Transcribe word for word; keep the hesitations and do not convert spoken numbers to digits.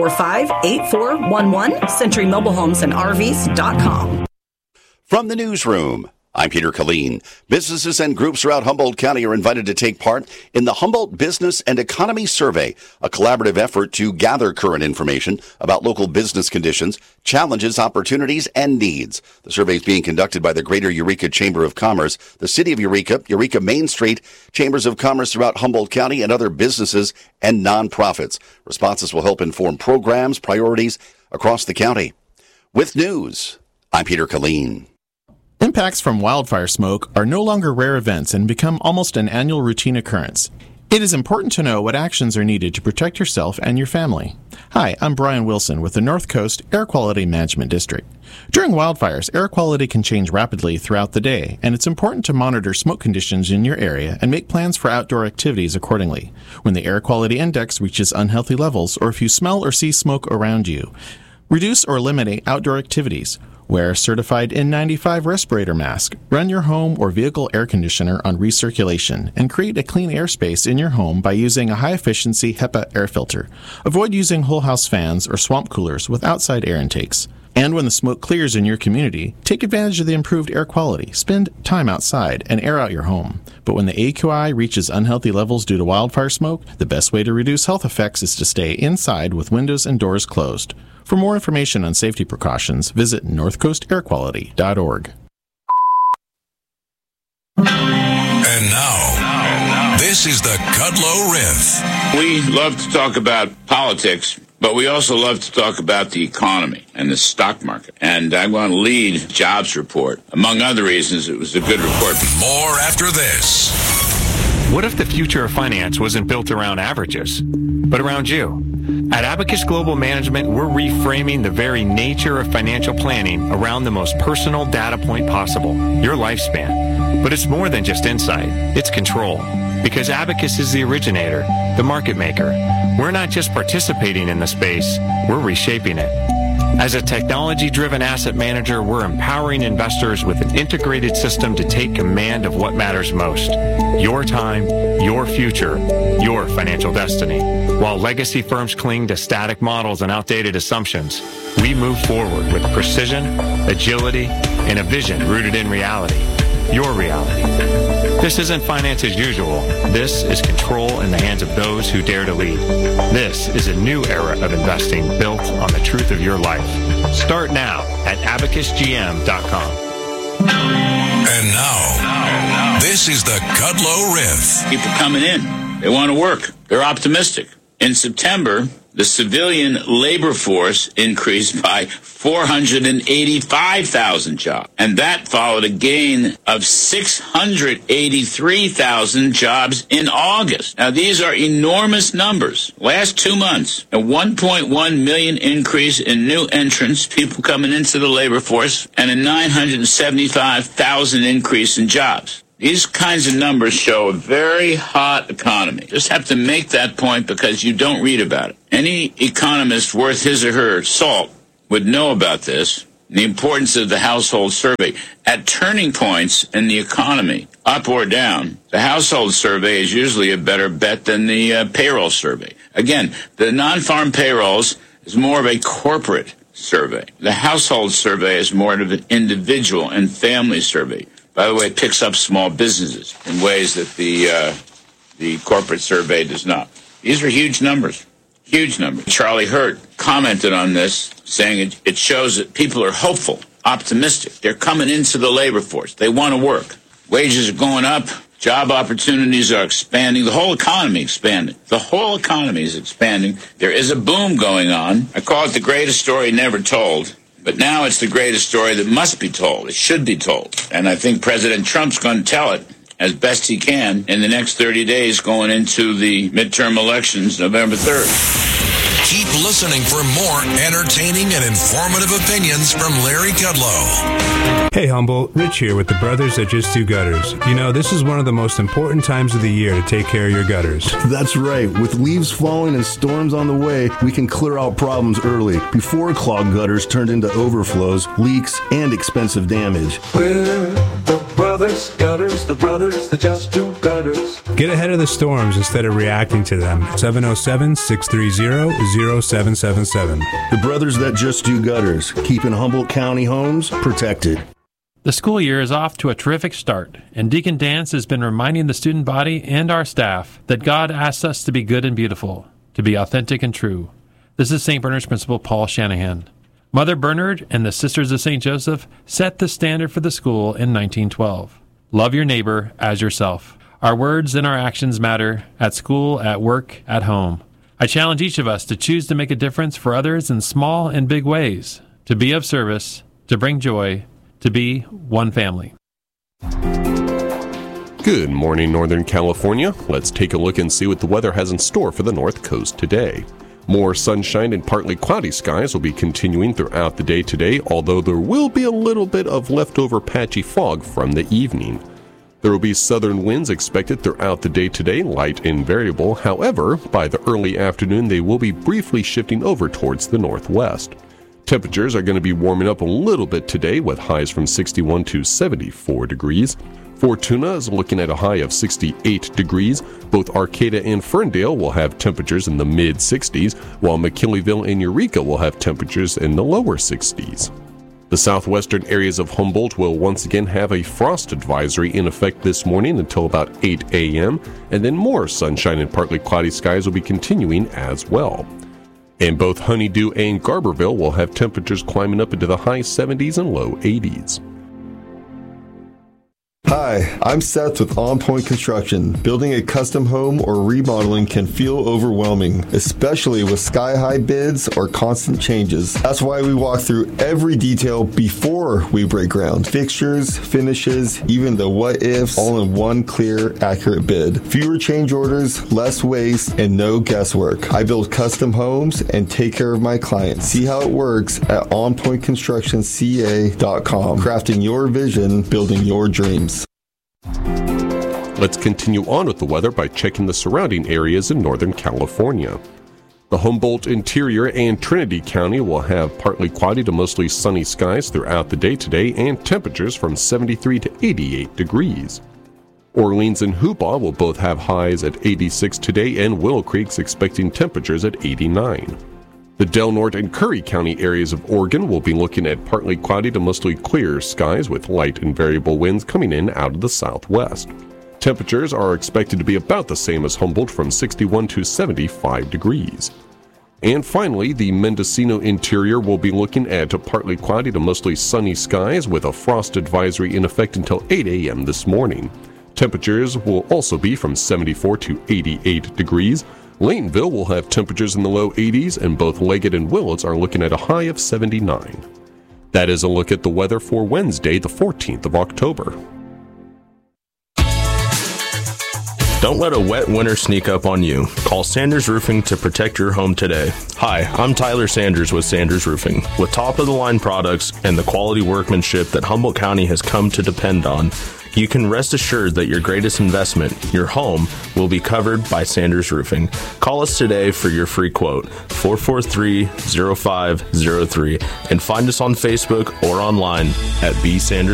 four five eight four one one, Century Mobile Homes and R Vs dot com. From the newsroom, I'm Peter Killeen. Businesses and groups throughout Humboldt County are invited to take part in the Humboldt Business and Economy Survey, a collaborative effort to gather current information about local business conditions, challenges, opportunities, and needs. The survey is being conducted by the Greater Eureka Chamber of Commerce, the City of Eureka, Eureka Main Street, Chambers of Commerce throughout Humboldt County, and other businesses and nonprofits. Responses will help inform programs, priorities across the county. With news, I'm Peter Killeen. Impacts from wildfire smoke are no longer rare events and become almost an annual routine occurrence. It is important to know what actions are needed to protect yourself and your family. Hi, I'm Brian Wilson with the North Coast Air Quality Management District. During wildfires, air quality can change rapidly throughout the day, and it's important to monitor smoke conditions in your area and make plans for outdoor activities accordingly. When the air quality index reaches unhealthy levels, or if you smell or see smoke around you, reduce or eliminate outdoor activities. Wear a certified N ninety-five respirator mask, run your home or vehicle air conditioner on recirculation, and create a clean airspace in your home by using a high-efficiency HEPA air filter. Avoid using whole house fans or swamp coolers with outside air intakes. And when the smoke clears in your community, take advantage of the improved air quality. Spend time outside and air out your home. But when the A Q I reaches unhealthy levels due to wildfire smoke, the best way to reduce health effects is to stay inside with windows and doors closed. For more information on safety precautions, visit north coast air quality dot org. And now, this is the Kudlow Riff. We love to talk about politics, but we also love to talk about the economy and the stock market. And I'm going to lead jobs report. Among other reasons, it was a good report. More after this. What if the future of finance wasn't built around averages, but around you? At Abacus Global Management, we're reframing the very nature of financial planning around the most personal data point possible, your lifespan. But it's more than just insight, it's control. Because Abacus is the originator, the market maker. We're not just participating in the space, we're reshaping it. As a technology-driven asset manager, we're empowering investors with an integrated system to take command of what matters most. Your time, your future, your financial destiny. While legacy firms cling to static models and outdated assumptions, we move forward with precision, agility, and a vision rooted in reality. Your reality. This isn't finance as usual. This is control in the hands of those who dare to lead. This is a new era of investing built on the truth of your life. Start now at abacus g m dot com. And now, this is the Kudlow Riff. People coming in. They want to work. They're optimistic. In September, the civilian labor force increased by four hundred eighty-five thousand jobs. And that followed a gain of six hundred eighty-three thousand jobs in August. Now, these are enormous numbers. Last two months, a one point one million increase in new entrants, people coming into the labor force, and a nine hundred seventy-five thousand increase in jobs. These kinds of numbers show a very hot economy. Just have to make that point because you don't read about it. Any economist worth his or her salt would know about this, the importance of the household survey. At turning points in the economy, up or down, the household survey is usually a better bet than the uh, payroll survey. Again, the non-farm payrolls is more of a corporate survey. The household survey is more of an individual and family survey. By the way, it picks up small businesses in ways that the uh, the corporate survey does not. These are huge numbers, huge numbers. Charlie Hurt commented on this, saying it, it shows that people are hopeful, optimistic. They're coming into the labor force. They want to work. Wages are going up. Job opportunities are expanding. The whole economy expanding. The whole economy is expanding. There is a boom going on. I call it the greatest story never told. But now it's the greatest story that must be told. It should be told. And I think President Trump's going to tell it as best he can in the next thirty days going into the midterm elections November third. Keep listening for more entertaining and informative opinions from Larry Kudlow. Hey Humboldt, Rich here with the brothers that just do gutters. You know, this is one of the most important times of the year to take care of your gutters. That's right. With leaves falling and storms on the way, we can clear out problems early before clogged gutters turned into overflows, leaks, and expensive damage. We're The brothers gutters, the brothers that just do gutters. Get ahead of the storms instead of reacting to them. seven oh seven, six three zero, zero seven seven seven. The brothers that just do gutters, keeping Humboldt County homes protected. The school year is off to a terrific start, and Deacon Dance has been reminding the student body and our staff that God asks us to be good and beautiful, to be authentic and true. This is Saint Bernard's Principal Paul Shanahan. Mother Bernard and the Sisters of Saint Joseph set the standard for the school in nineteen twelve. Love your neighbor as yourself. Our words and our actions matter at school, at work, at home. I challenge each of us to choose to make a difference for others in small and big ways, to be of service, to bring joy, to be one family. Good morning, Northern California. Let's take a look and see what the weather has in store for the North Coast today. More sunshine and partly cloudy skies will be continuing throughout the day today, although there will be a little bit of leftover patchy fog from the evening. There will be southern winds expected throughout the day today, light and variable. However, by the early afternoon, they will be briefly shifting over towards the northwest. Temperatures are going to be warming up a little bit today with highs from sixty-one to seventy-four degrees. Fortuna is looking at a high of sixty-eight degrees. Both Arcata and Ferndale will have temperatures in the mid sixties, while McKinleyville and Eureka will have temperatures in the lower sixties. The southwestern areas of Humboldt will once again have a frost advisory in effect this morning until about eight a.m., and then more sunshine and partly cloudy skies will be continuing as well. And both Honeydew and Garberville will have temperatures climbing up into the high seventies and low eighties. Hi, I'm Seth with On Point Construction. Building a custom home or remodeling can feel overwhelming, especially with sky-high bids or constant changes. That's why we walk through every detail before we break ground. Fixtures, finishes, even the what-ifs, all in one clear, accurate bid. Fewer change orders, less waste, and no guesswork. I build custom homes and take care of my clients. See how it works at on point construction c a dot com. Crafting your vision, building your dreams. Let's continue on with the weather by checking the surrounding areas in Northern California. The Humboldt interior and Trinity County will have partly cloudy to mostly sunny skies throughout the day today and temperatures from seventy-three to eighty-eight degrees. Orleans and Hoopaw will both have highs at eighty-six today, and Willow Creek's expecting temperatures at eighty-nine. The Del Norte and Curry County areas of Oregon will be looking at partly cloudy to mostly clear skies with light and variable winds coming in out of the southwest. Temperatures are expected to be about the same as Humboldt from sixty-one to seventy-five degrees. And finally, the Mendocino interior will be looking at partly cloudy to mostly sunny skies with a frost advisory in effect until eight a.m. this morning. Temperatures will also be from seventy-four to eighty-eight degrees. Laytonville will have temperatures in the low eighties, and both Leggett and Willits are looking at a high of seventy-nine. That is a look at the weather for Wednesday, the fourteenth of October. Don't let a wet winter sneak up on you. Call Sanders Roofing to protect your home today. Hi, I'm Tyler Sanders with Sanders Roofing. With top-of-the-line products and the quality workmanship that Humboldt County has come to depend on, you can rest assured that your greatest investment, your home, will be covered by Sanders Roofing. Call us today for your free quote, four four three, zero five zero three, and find us on Facebook or online at B Sanders.